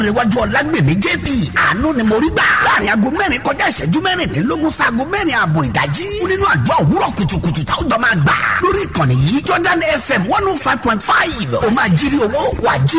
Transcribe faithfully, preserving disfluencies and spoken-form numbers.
Níwájú Ọlágbèmí J P àánú ni mo rí gbà. Láàrin aago mẹ́rin kọjá ìṣẹ́jú mẹ́rìndínlógún sáago mẹ́rin ààbọ̀ ìdájí. Nínú àdúrà òwúrọ̀ kùtùkùtù táwọn jọ máa gbà. Lórí ìkànnì yìí Jordan F M one oh five point five. Ó máa jírí owó wà jí